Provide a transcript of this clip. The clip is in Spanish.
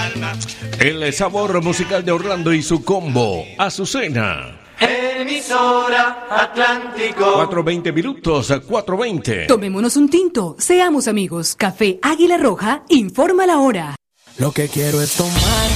El sabor musical de Orlando y su combo, Azucena. Emisora Atlántico. 4:20 minutos, 4:20. Tomémonos un tinto, seamos amigos. Café Águila Roja informa la hora. Lo que quiero es tomar